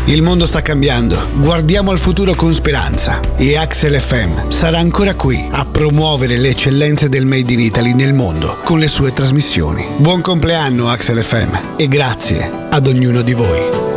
Il mondo sta cambiando, guardiamo al futuro con speranza e Axel FM sarà ancora qui a promuovere le eccellenze del Made in Italy nel mondo con le sue trasmissioni. Buon compleanno Axel FM e grazie ad ognuno di voi.